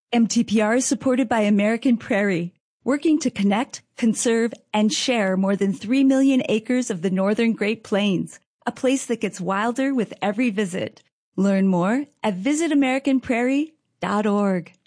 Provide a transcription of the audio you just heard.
MTPR is supported by American Prairie, working to connect, conserve, and share more than 3 million acres of the northern Great Plains, a place that gets wilder with every visit. Learn more at visitamericanprairie.org.